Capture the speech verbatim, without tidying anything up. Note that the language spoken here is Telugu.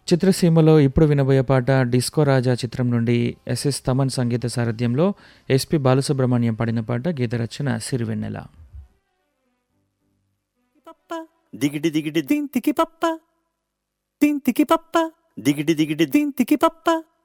చిత్రసీమలో ఇప్పుడు వినబోయే పాట 'డిస్కో రాజా' చిత్రం నుండి ఎస్ఎస్ తమన్ సంగీత సారథ్యంలో ఎస్పి బాలసుబ్రహ్మణ్యం పాడిన పాట. గీత రచన సిరివెన్నెల. దిగిడి దిగిడి దింతికి పప్ప దింతికి పప్ప దిగిడి దిగిడి దింతికి పప్ప